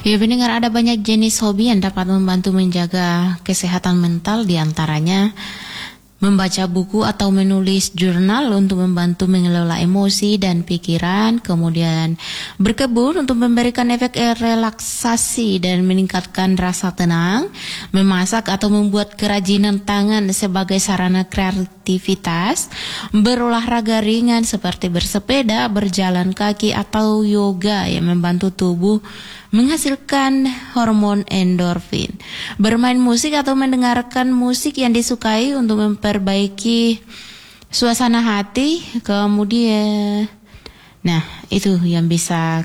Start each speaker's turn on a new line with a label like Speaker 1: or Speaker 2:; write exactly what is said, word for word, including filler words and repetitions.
Speaker 1: Ya pendengar, ada banyak jenis hobi yang dapat membantu menjaga kesehatan mental, diantaranya membaca buku atau menulis jurnal untuk membantu mengelola emosi dan pikiran, kemudian berkebun untuk memberikan efek relaksasi dan meningkatkan rasa tenang, memasak atau membuat kerajinan tangan sebagai sarana kreativitas, berolahraga ringan seperti bersepeda, berjalan kaki atau yoga yang membantu tubuh menghasilkan hormon endorfin, bermain musik atau mendengarkan musik yang disukai untuk memperbaiki suasana hati, kemudian nah itu yang bisa